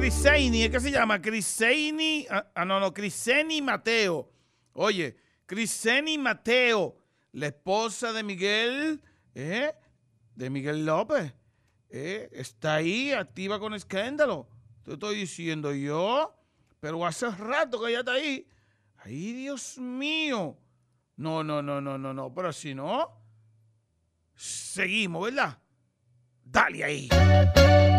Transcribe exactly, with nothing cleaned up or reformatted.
Criseini, ¿es que se llama? Criseini, ah, ah, no, no, Criseni Mateo. Oye, Criseni Mateo, la esposa de Miguel, ¿eh? De Miguel López, ¿eh? Está ahí, activa con escándalo. Te estoy diciendo yo, pero hace rato que ella está ahí. Ay, Dios mío. No, no, no, no, no, no, pero si no, seguimos, ¿verdad? Dale ahí.